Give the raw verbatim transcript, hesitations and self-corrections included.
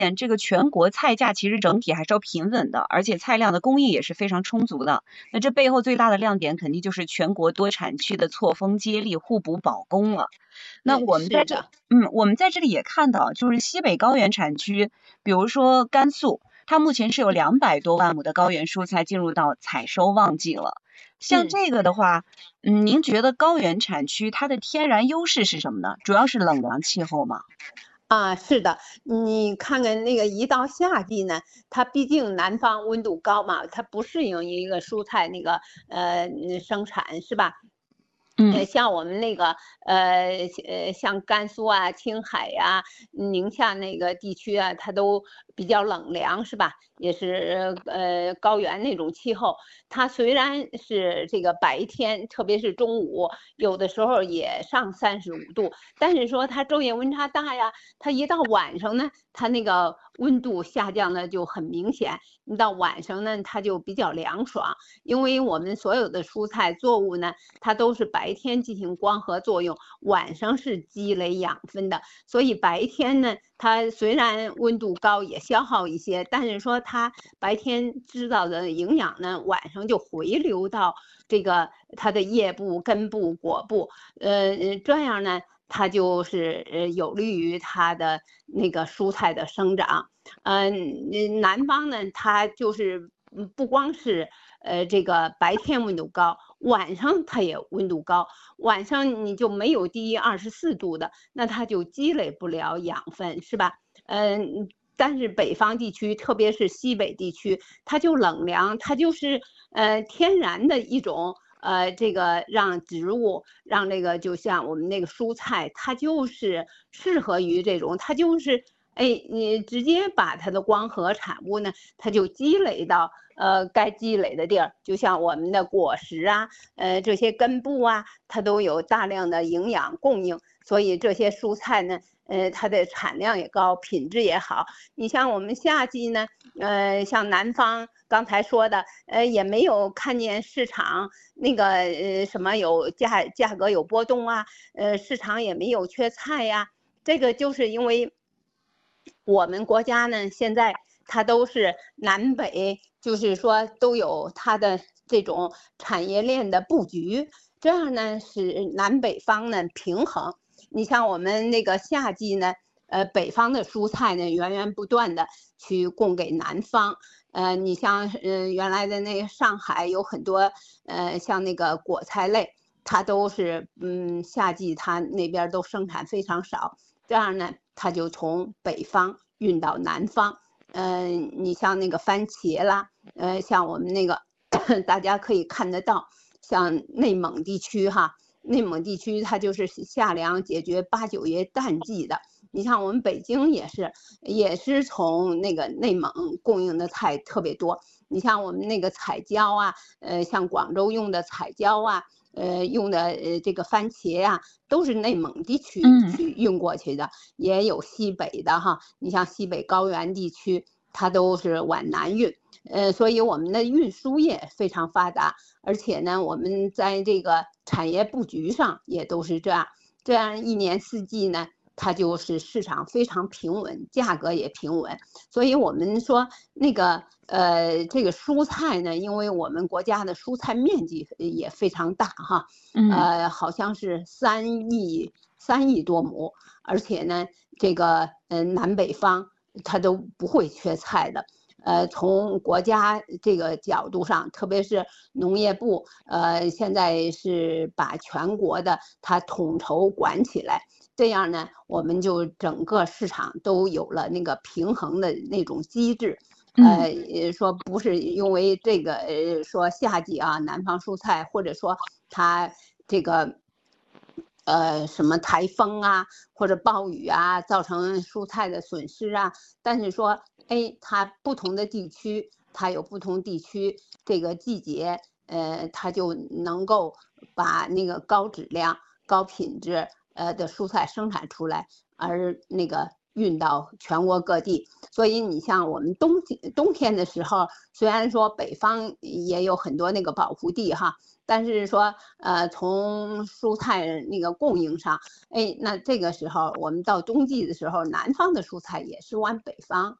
这个全国菜价其实整体还是要平稳的，而且菜量的供应也是非常充足的。那这背后最大的亮点肯定就是全国多产区的错峰接力、互补保供了。那嗯， 我们在这， 是的， 嗯，我们在这里也看到，就是西北高原产区，比如说甘肃，它目前是有两百多万亩的高原蔬菜进入到采收旺季了。像嗯。 这个的话，嗯，您觉得高原产区它的天然优势是什么呢？主要是冷凉气候吗？ 啊，是的，你看看那个一到夏季呢，它毕竟南方温度高嘛，它不适应一个蔬菜那个呃嗯生产是吧？呃， 嗯像我们那个呃呃，像甘肃啊、青海呀、宁夏那个地区啊，它都比较冷凉，是吧？也是呃高原那种气候。它虽然是这个白天，特别是中午，有的时候也上三十五度，但是说它昼夜温差大呀，它一到晚上呢，它那个温度下降的就很明显。你到晚上呢，它就比较凉爽，因为我们所有的蔬菜作物呢，它都是白天进行光合作用，晚上是积累养分的。所以白天呢，它虽然温度高也消耗一些，但是说它白天制造的营养呢，晚上就回流到这个它的叶部、根部、果部，呃，这样呢，它就是呃有利于它的那个蔬菜的生长。嗯，南方呢，它就是不光是呃这个白天温度高，晚上它也温度高，晚上你就没有低于二十四度的，那它就积累不了养分，是吧？嗯。但是北方地区，特别是西北地区，它就冷凉，它就是呃天然的一种呃这个让植物让这个就像我们那个蔬菜，它就是适合于这种，它就是哎你直接把它的光合产物呢，它就积累到呃该积累的地儿，就像我们的果实啊，呃这些根部啊，它都有大量的营养供应，所以这些蔬菜呢。呃，它的产量也高，品质也好。你像我们夏季呢，呃，像南方刚才说的，呃，也没有看见市场那个呃什么有价价格有波动啊，呃，市场也没有缺菜呀。这个就是因为我们国家呢，现在它都是南北，就是说都有它的这种产业链的布局，这样呢使南北方呢平衡。你像我们那个夏季呢，呃，北方的蔬菜呢源源不断的去供给南方。呃，你像呃原来的那个上海有很多呃像那个果菜类，它都是嗯夏季它那边都生产非常少，这样呢它就从北方运到南方。嗯、呃，你像那个番茄啦，呃，像我们那个大家可以看得到，像内蒙地区哈。内蒙地区它就是夏粮解决八九月淡季的。你像我们北京也是，也是从那个内蒙供应的菜特别多。你像我们那个彩椒啊，呃，像广州用的彩椒啊，呃，用的呃这个番茄呀、啊，都是内蒙地区去运过去的，也有西北的哈。你像西北高原地区，它都是往南运。呃，所以我们的运输业非常发达，而且呢，我们在这个产业布局上也都是这样，这样一年四季呢，它就是市场非常平稳，价格也平稳。所以我们说那个呃，这个蔬菜呢，因为我们国家的蔬菜面积也非常大哈，呃，好像是三亿三亿多亩，而且呢，这个呃南北方它都不会缺菜的。呃，从国家这个角度上，特别是农业部，呃，现在是把全国的它统筹管起来，这样呢，我们就整个市场都有了那个平衡的那种机制。呃，说不是因为这个，呃，说夏季啊，南方蔬菜，或者说它这个。呃，什么台风啊，或者暴雨啊，造成蔬菜的损失啊。但是说，哎，它不同的地区，它有不同地区这个季节，呃，它就能够把那个高质量、高品质呃的蔬菜生产出来，而那个运到全国各地。所以你像我们冬天冬天的时候，虽然说北方也有很多那个保护地哈。 但是说呃从蔬菜那个供应上，哎，那这个时候我们到冬季的时候，南方的蔬菜也是晚北方。